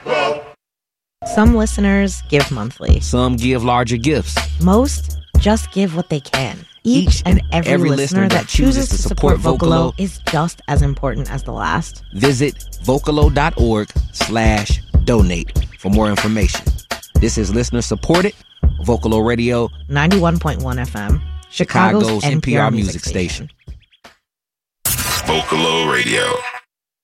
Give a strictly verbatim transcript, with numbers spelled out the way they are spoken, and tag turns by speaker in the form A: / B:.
A: Some listeners give monthly.
B: Some give larger gifts.
A: Most just give what they can. Each, Each and every, every listener, listener that chooses to support Vocalo is just as important as the last.
B: Visit vocalo.org slash donate for more information. This is listener supported Vocalo Radio
A: ninety-one point one F M, Chicago's, Chicago's N P R, N P R music, music station.
C: station. Vocalo Radio.